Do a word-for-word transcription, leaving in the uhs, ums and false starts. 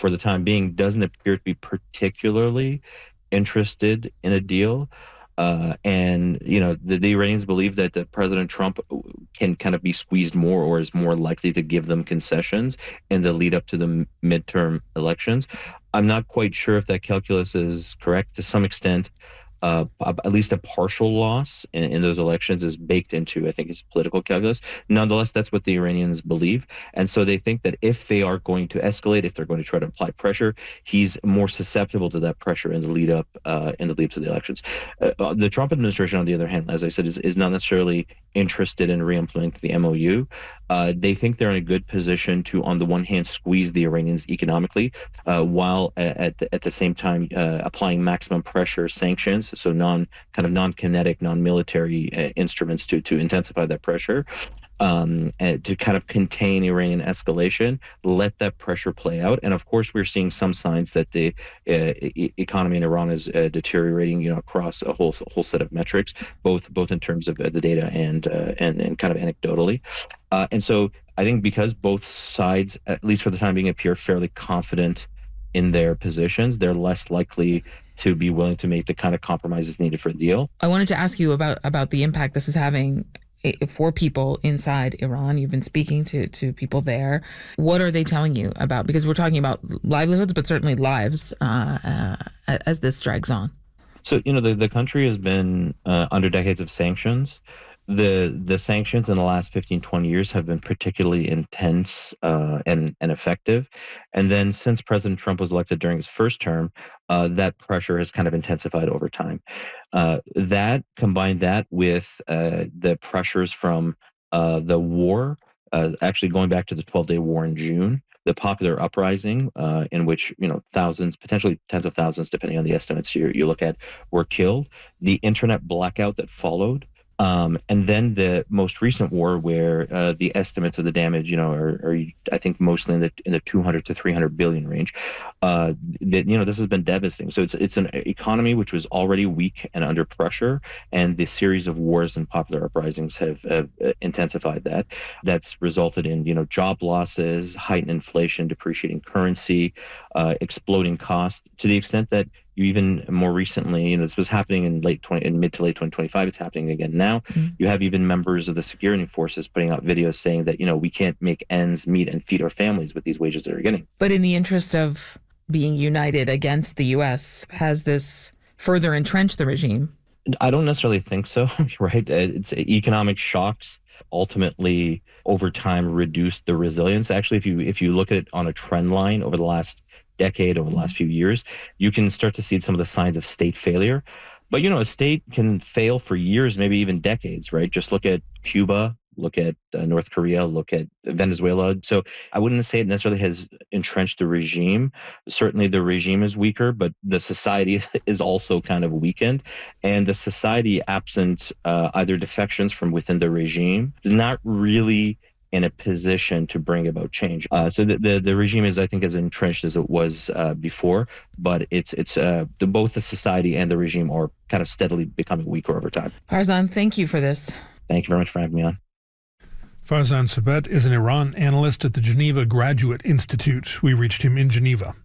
for the time being, doesn't appear to be particularly interested in a deal. Uh, and, you know, the, the Iranians believe that uh, President Trump can kind of be squeezed more, or is more likely to give them concessions in the lead up to the m- midterm elections. I'm not quite sure if that calculus is correct. To some extent, uh, at least a partial loss in, in those elections is baked into, I think, his political calculus. Nonetheless, that's what the Iranians believe. And so they think that if they are going to escalate, if they're going to try to apply pressure, he's more susceptible to that pressure in the lead up, uh, in the lead up to the elections. Uh, the Trump administration, on the other hand, as I said, is, is not necessarily interested in re-implementing the M O U. Uh, they think they're in a good position to, on the one hand, squeeze the Iranians economically, uh, while at the, at the same time uh, applying maximum pressure sanctions, so non kind of non-kinetic, non-military uh, instruments to to intensify that pressure, um, and to kind of contain Iranian escalation, let that pressure play out. And of course, we're seeing some signs that the uh, e- economy in Iran is uh, deteriorating, you know, across a whole a whole set of metrics, both both in terms of uh, the data and uh, and and kind of anecdotally. Uh, and so I think because both sides, at least for the time being, appear fairly confident in their positions, they're less likely to be willing to make the kind of compromises needed for a deal. I wanted to ask you about, about the impact this is having for people inside Iran. You've been speaking to, to people there. What are they telling you about? Because we're talking about livelihoods, but certainly lives uh, uh, as this drags on. So, you know, the, the country has been uh, under decades of sanctions. The the sanctions in the last fifteen, twenty years have been particularly intense uh, and, and effective. And then since President Trump was elected during his first term, uh, that pressure has kind of intensified over time. Uh, that, combine that with uh, the pressures from uh, the war, uh, actually going back to the twelve-day war in June, the popular uprising uh, in which, you know, thousands, potentially tens of thousands, depending on the estimates you, you look at, were killed, the internet blackout that followed, Um, and then the most recent war, where uh, the estimates of the damage, you know, are, are I think mostly in the in the two hundred to three hundred billion range. Uh, that you know, this has been devastating. So it's it's an economy which was already weak and under pressure, and the series of wars and popular uprisings have, have intensified that. That's resulted in, you know, job losses, heightened inflation, depreciating currency, uh, exploding costs, to the extent that you even more recently, you know, this was happening in late twenty, in mid to late twenty twenty-five. It's happening again now. Mm-hmm. You have even members of the security forces putting out videos saying that, you know, we can't make ends meet and feed our families with these wages that we're getting. But in the interest of being united against the U S, has this further entrenched the regime? I don't necessarily think so, right? It's economic shocks ultimately over time reduced the resilience. Actually, if you if you look at it on a trend line over the last decade, over the last few years, you can start to see some of the signs of state failure. But, you know, a state can fail for years, maybe even decades, right? Just look at Cuba, look at uh, North Korea, look at Venezuela. So I wouldn't say it necessarily has entrenched the regime. Certainly the regime is weaker, but the society is also kind of weakened. And the society, absent uh, either defections from within the regime, is not really in a position to bring about change. Uh, so the, the the regime is, I think, as entrenched as it was uh, before, but it's it's uh, the, both the society and the regime are kind of steadily becoming weaker over time. Farzan, thank you for this. Thank you very much for having me on. Farzan Sabet is an Iran analyst at the Geneva Graduate Institute. We reached him in Geneva.